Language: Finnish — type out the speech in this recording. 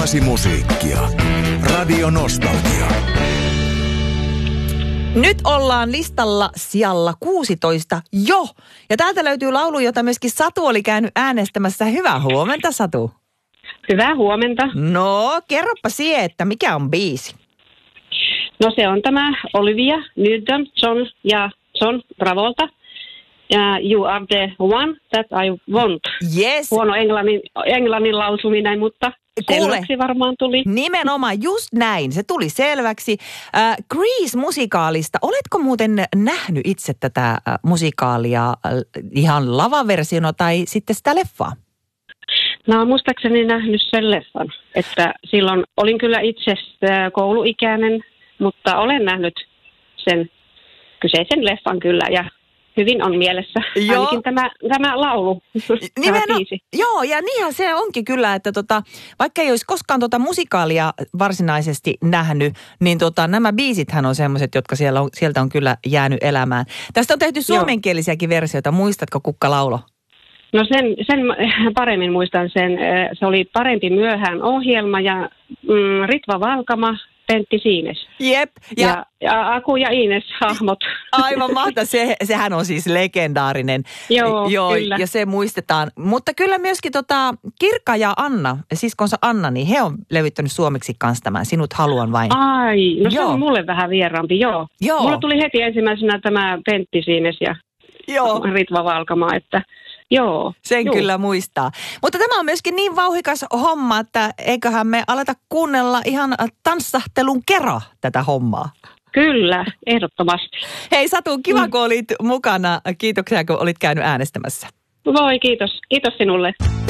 Tuntematonta musiikkia. Radio Nostalgia. Nyt ollaan listalla sijalla 16 jo. Ja täältä löytyy laulu, jota myöskin Satu oli käynyt äänestämässä. Hyvää huomenta, Satu. Hyvää huomenta. No, kerropa sie, että mikä on biisi? No se on tämä Olivia Newton-John ja John Travolta. Ja You are the one that I want. Yes. Huono englannin lausuminen, mutta selväksi varmaan tuli. Nimenomaan, just näin. Se tuli selväksi. Grease-musikaalista. Oletko muuten nähnyt itse tätä musikaalia ihan lavaversiona tai sitten sitä leffaa? No muistaakseni nähnyt sen leffan. Että silloin olin kyllä itse kouluikäinen, mutta olen nähnyt sen kyseisen leffan kyllä ja hyvin on mielessä. Joo. Ainakin tämä laulu, tämä biisi. Joo, ja niinhän se onkin kyllä, että vaikka ei olisi koskaan musikaalia varsinaisesti nähnyt, niin nämä biisithän on semmoiset, jotka sieltä on kyllä jäänyt elämään. Tästä on tehty suomenkielisiäkin versioita. Muistatko, kuka laulo? No sen paremmin muistan sen. Se oli Parempi myöhään -ohjelma ja Ritva Valkama, Pentti Siines. Jep. Ja Aku ja Ines hahmot. Aivan mahtavaa. Sehän on siis legendaarinen. Joo, kyllä. Ja se muistetaan. Mutta kyllä myöskin Kirka ja Anna, siskonsa Anna, niin he on levittänyt suomeksi kanssa tämän Sinut haluan vain. Ai, no se on mulle vähän vieraampi, joo. Mulla tuli heti ensimmäisenä tämä Pentti Siines ja Ritva Valkama, että joo. Sen kyllä muistaa. Mutta tämä on myöskin niin vauhikas homma, että eiköhän me aleta kuunnella ihan tanssahtelun kera tätä hommaa. Kyllä, ehdottomasti. Hei Satu, kiva kun olit mukana. Kiitoksia kun olit käynyt äänestämässä. Voi, kiitos. Kiitos sinulle.